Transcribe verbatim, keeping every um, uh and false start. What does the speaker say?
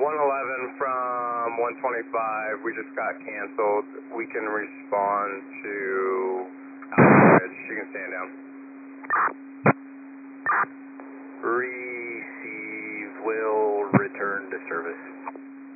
one eleven from one twenty-five, we just got canceled. We can respond to Alpha Ridge. You can stand down. Receive, will return to service.